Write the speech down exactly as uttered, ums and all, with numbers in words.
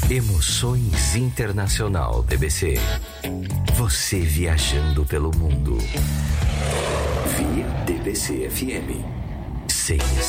Emoções Internacional D B C. Você viajando pelo mundo. Via D B C F M. Sem